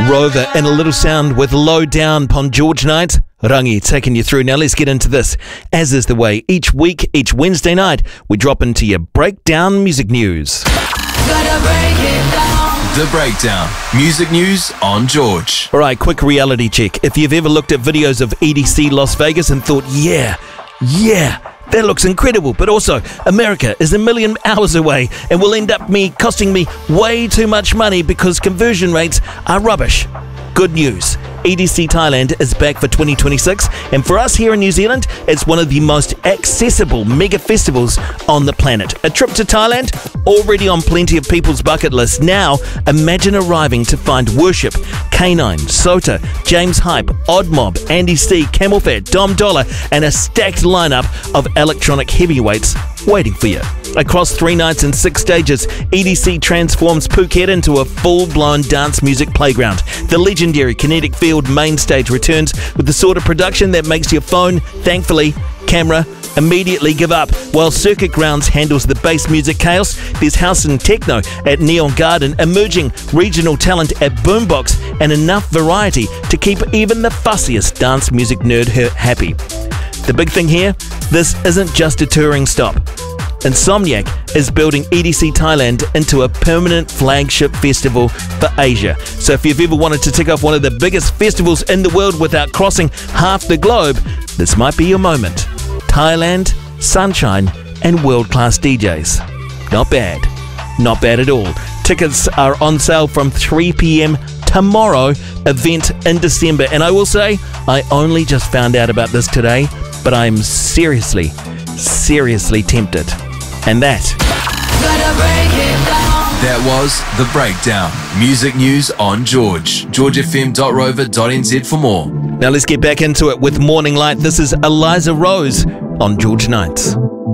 Rover and a little sound with Low Down on George Night. Rangi taking you through. Now let's get into this. As is the way, each week, each Wednesday night, we drop into your Breakdown music news. Gotta break it down. The Breakdown. Music news on George. All right, quick reality check. If you've ever looked at videos of EDC Las Vegas and thought, yeah, that looks incredible, but also America is a million hours away and will end up costing me way too much money because conversion rates are rubbish. Good news. EDC Thailand is back for 2026, and for us here in New Zealand, it's one of the most accessible mega festivals on the planet. A trip to Thailand, already on plenty of people's bucket lists. Now, imagine arriving to find Worship, K9, Sota, James Hype, Odd Mob, Andy C, Camel Fat, Dom Dollar, and a stacked lineup of electronic heavyweights waiting for you. Across 3 nights and 6 stages, EDC transforms Phuket into a full-blown dance music playground. The legendary Kinetic Field main stage returns with the sort of production that makes your phone, thankfully, camera, immediately give up. While Circuit Grounds handles the bass music chaos, there's house and techno at Neon Garden, emerging regional talent at Boombox, and enough variety to keep even the fussiest dance music nerd happy. The big thing here, this isn't just a touring stop. Insomniac is building EDC Thailand into a permanent flagship festival for Asia. So if you've ever wanted to tick off one of the biggest festivals in the world without crossing half the globe, this might be your moment. Thailand, sunshine, and world-class DJs. Not bad. Not bad at all. Tickets are on sale from 3 p.m. tomorrow, event in December. And I will say, I only just found out about this today, but I'm seriously tempted. And that was The Breakdown. Music news on George. georgefm.rover.nz for more. Now let's get back into it with Morning Light. This is Eliza Rose on George Nights.